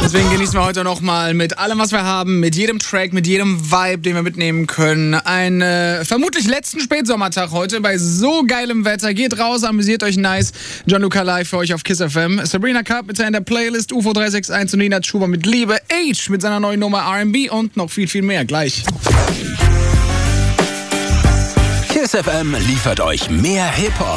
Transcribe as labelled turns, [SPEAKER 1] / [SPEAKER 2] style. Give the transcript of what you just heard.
[SPEAKER 1] Deswegen genießen wir heute nochmal mit allem, was wir haben, mit jedem Track, mit jedem Vibe, den wir mitnehmen können. Einen vermutlich letzten Spätsommertag heute bei so geilem Wetter. Geht raus, amüsiert euch nice. Gianluca live für euch auf KISS FM. Sabrina Carpenter in der Playlist, UFO 361 und Nina Chuba mit Liebe. H mit seiner neuen Nummer R&B und noch viel, viel mehr. Gleich.
[SPEAKER 2] KISS FM liefert euch mehr Hip-Hop.